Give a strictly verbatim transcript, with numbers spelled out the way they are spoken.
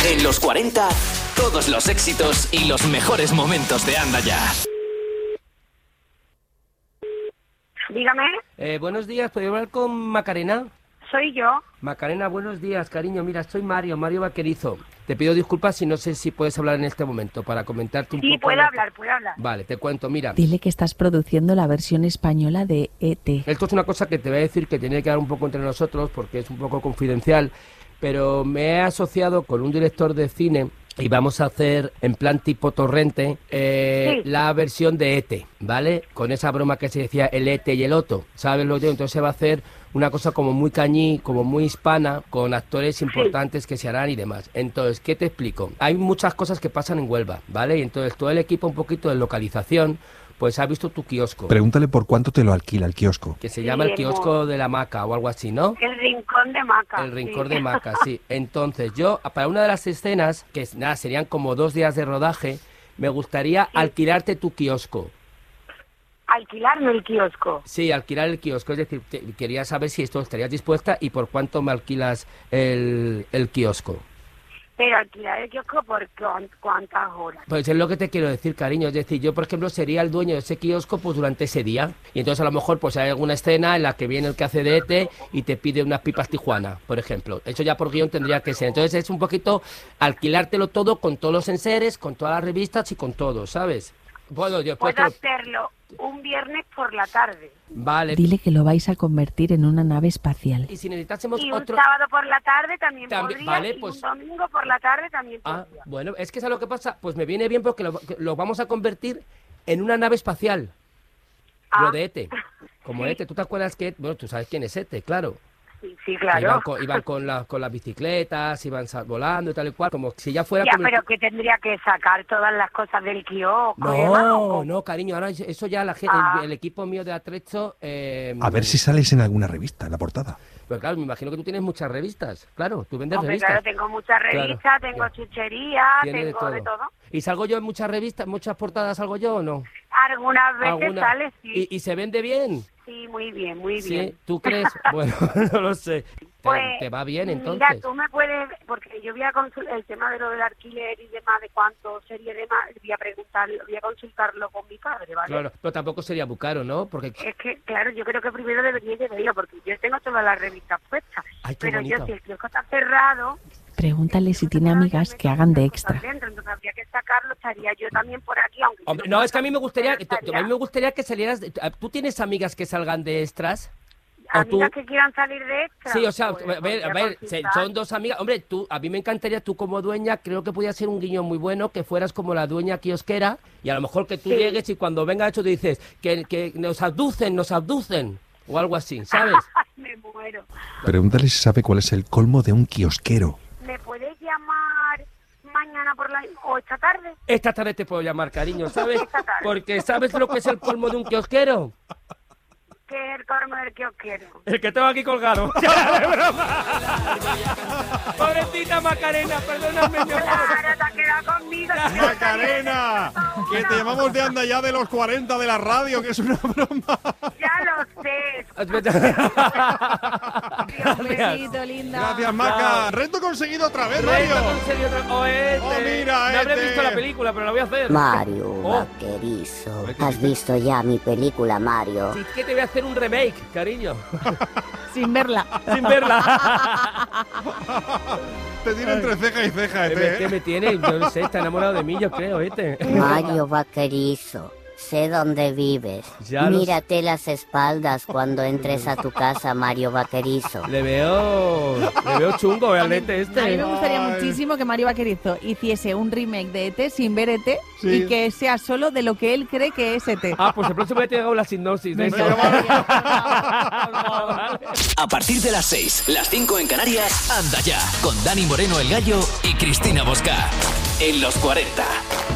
En los cuarenta, todos los éxitos y los mejores momentos de Anda Ya. Dígame. Eh, buenos días, ¿puedo hablar con Macarena? Soy yo. Macarena, buenos días, cariño. Mira, soy Mario, Mario Vaquerizo. Te pido disculpas si no sé si puedes hablar en este momento para comentarte un sí, poco... Sí, puedo la... hablar, puedo hablar. Vale, te cuento, mira. Dile que estás produciendo la versión española de E T. Esto es una cosa que te voy a decir que tiene que quedar un poco entre nosotros porque es un poco confidencial, pero me he asociado con un director de cine y vamos a hacer, en plan tipo torrente, eh, sí. la versión de E T, ¿vale? Con esa broma que se decía el E T y el Otto, ¿sabes lo que digo? Entonces se va a hacer una cosa como muy cañí, como muy hispana, con actores importantes sí. que se harán y demás. Entonces, ¿qué te explico? Hay muchas cosas que pasan en Huelva, ¿vale? Y entonces todo el equipo un poquito de localización, pues ha visto tu kiosco. Pregúntale por cuánto te lo alquila el kiosco. Que se sí, llama el kiosco de la Maca o algo así, ¿no? El rincón de Maca. El rincón sí. de Maca, sí. Entonces, yo, para una de las escenas, que nada, serían como dos días de rodaje, me gustaría sí. alquilarte tu kiosco. ¿Alquilarme el kiosco? Sí, alquilar el kiosco. Es decir, te, quería saber si esto estarías dispuesta y por cuánto me alquilas el, el kiosco. Pero alquilar el kiosco por cuántas horas. Pues es lo que te quiero decir, cariño. Es decir, yo, por ejemplo, sería el dueño de ese kiosco pues durante ese día. Y entonces a lo mejor pues hay alguna escena en la que viene el que hace de E T y te pide unas pipas Tijuana, por ejemplo. Eso ya por guión tendría que ser. Entonces es un poquito alquilártelo todo con todos los enseres, con todas las revistas y con todo, ¿sabes? Bueno, yo Puedo puedo hacerlo un viernes por la tarde. Vale. Dile que lo vais a convertir en una nave espacial. Y si necesitásemos y otro... un sábado por la tarde también, también podría, vale, y pues... un domingo por la tarde también ah, podría. Bueno, es que ¿sabes lo que pasa? Pues me viene bien porque lo, lo vamos a convertir en una nave espacial. Ah. Lo de E T. Como sí. E T, ¿tú te acuerdas que... Bueno, tú sabes quién es E T, claro. Sí, sí, claro. Iban con, iban con, la, con las bicicletas, iban volando y tal y cual, como si ya fuera... Ya, como pero el... que tendría que sacar todas las cosas del kiosco. No, no, cariño, ahora eso ya la gente, ah. el, el equipo mío de Atrecho... Eh, a ver si sales en alguna revista, en la portada. Pues claro, me imagino que tú tienes muchas revistas, claro, tú vendes Hombre, revistas. Claro, tengo muchas revistas, claro, tengo claro. chuchería, tengo de todo. de todo. ¿Y salgo yo en muchas revistas, muchas portadas, salgo yo o no? Algunas veces ¿Alguna? sale, sí. ¿Y, ¿Y se vende bien? Sí, muy bien, muy ¿Sí? bien. ¿Tú crees? Bueno, no lo sé. Pues, ¿Te va bien entonces? Mira, tú me puedes, porque yo voy a consultar el tema de lo del alquiler y demás, de cuánto sería de más, voy a preguntarlo, voy a consultarlo con mi padre, ¿vale? Claro, pero tampoco sería muy caro, ¿no? Porque... Es que, claro, yo creo que primero debería de verlo, porque yo tengo todas las revistas puestas. Ay, qué pero bonito. yo, si el kiosco está cerrado... Pregúntale si tiene amigas que hagan de extra. Dentro, entonces habría que sacarlo, estaría yo también por aquí, aunque... Hombre, no, es que a mí me gustaría, a mí me gustaría que salieras... De, ¿tú tienes amigas que salgan de extras? ¿Amigas tú... que quieran salir de extra? Sí, o sea, pues, a ver, a ver son dos amigas. Hombre, tú, a mí me encantaría, tú como dueña, creo que podía ser un guiño muy bueno, que fueras como la dueña kiosquera, y a lo mejor que tú sí. llegues y cuando venga hecho te dices que, que nos abducen, nos abducen, o algo así, ¿sabes? Me muero. Pregúntale si sabe cuál es el colmo de un kiosquero. ¿Me puedes llamar mañana por la... o esta tarde? Esta tarde te puedo llamar, cariño, ¿sabes? Porque ¿sabes lo que es el colmo de un kiosquero? ¿Qué es el colmo del kiosquero? El que tengo aquí colgado. Pobrecita Macarena, perdóname, mi amor. Claro, te has quedado conmigo. Macarena, que te llamamos de Anda Ya de los cuarenta de la radio, que es una broma. Ya lo sé. Un besito, linda. Gracias, Maca. Reto conseguido otra vez, Mario. Reto conseguido otra vez. Oh, este. Oh, mira, no habré este. visto la película, pero la voy a hacer. Mario, oh. vaquerizo. ¿Has visto ya mi película, Mario? Sí, es que te voy a hacer un remake, cariño. Sin verla. Sin verla. Te tiene entre ceja y ceja, este. ¿Qué me tiene? Yo no sé, está enamorado de mí, yo creo, este. Mario vaquerizo. Sé dónde vives. Ya Mírate los... las espaldas cuando entres a tu casa, Mario Vaquerizo. Le veo... Le veo chungo, realmente, este. A mí me gustaría Ay. muchísimo que Mario Vaquerizo hiciese un remake de E T sin ver E T sí. y que sea solo de lo que él cree que es E T. Ah, pues el próximo día te hago la sinopsis de eso. A partir de las seis, las cinco en Canarias, Anda Ya, con Dani Moreno el Gallo y Cristina Bosca. En los cuarenta.